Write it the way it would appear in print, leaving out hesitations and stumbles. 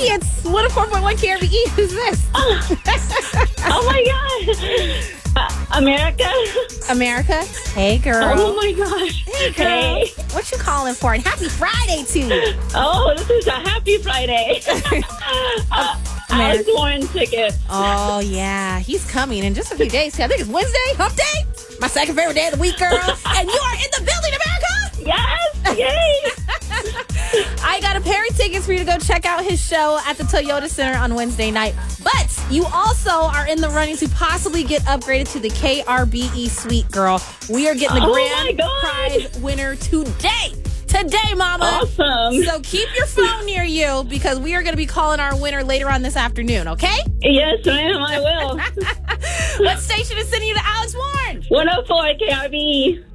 it's 104.1 KRBE. Who's this? Oh my God. America. America. Hey, girl. Oh my gosh. Hey, girl. Hey. What you calling for? And happy Friday to you. Oh, this is a happy Friday. Osborne ticket. Oh, yeah. He's coming in just a few days. I think it's Wednesday, hump day. My second favorite day of the week, girl. And you are in the building, America. Yes. Yay. I got a pair of tickets for you to go check out his show at the Toyota Center on Wednesday night. But you also are in the running to possibly get upgraded to the KRBE suite, girl. We are getting the grand prize winner today. Today, mama. Awesome. So keep your phone near you because we are going to be calling our winner later on this afternoon, okay? Yes, ma'am, I will. What station is sending you to Alex Warren? 104 KRB.